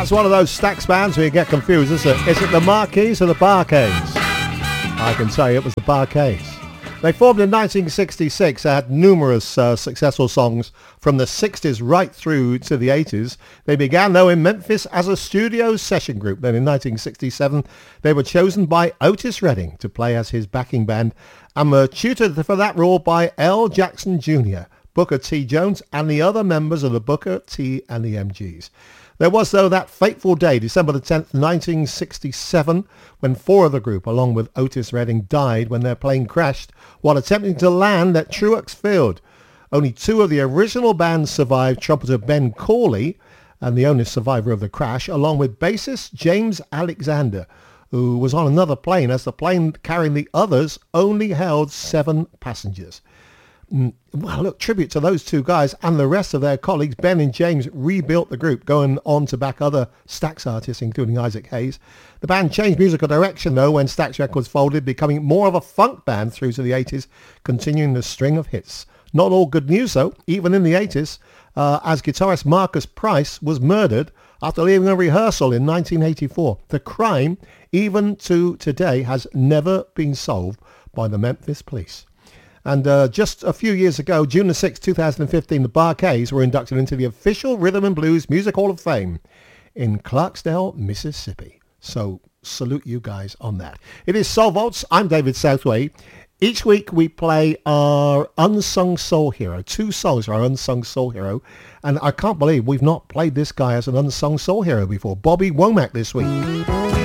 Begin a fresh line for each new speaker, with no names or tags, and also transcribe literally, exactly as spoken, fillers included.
That's one of those Stax bands where you get confused, isn't it? Is it the Marquees or the Bar-Kays? I can tell you it was the Bar-Kays. They formed in nineteen sixty-six. They had numerous uh, successful songs from the sixties right through to the eighties. They began, though, in Memphis as a studio session group. Then in nineteen sixty-seven, they were chosen by Otis Redding to play as his backing band and were tutored for that role by L. Jackson Junior, Booker T. Jones, and the other members of the Booker T and the M Gs. There was, though, that fateful day, December the tenth, nineteen sixty-seven, when four of the group, along with Otis Redding, died when their plane crashed while attempting to land at Truax Field. Only two of the original band survived, trumpeter Ben Corley, and the only survivor of the crash, along with bassist James Alexander, who was on another plane, as the plane carrying the others only held seven passengers. Well, look, tribute to those two guys and the rest of their colleagues. Ben and James rebuilt the group, going on to back other Stax artists, including Isaac Hayes. The band changed musical direction, though, when Stax Records folded, becoming more of a funk band through to the eighties, continuing the string of hits. Not all good news, though, even in the eighties, uh, as guitarist Marcus Price was murdered after leaving a rehearsal in nineteen eighty-four. The crime, even to today, has never been solved by the Memphis police. And uh, just a few years ago, June the sixth, two thousand fifteen, the Bar-Kays were inducted into the official Rhythm and Blues Music Hall of Fame in Clarksdale, Mississippi. So salute you guys on that. It is Soul Vaults. I'm David Southway. Each week we play our Unsung Soul Hero. Two songs for our Unsung Soul Hero. And I can't believe we've not played this guy as an Unsung Soul Hero before. Bobby Womack this week.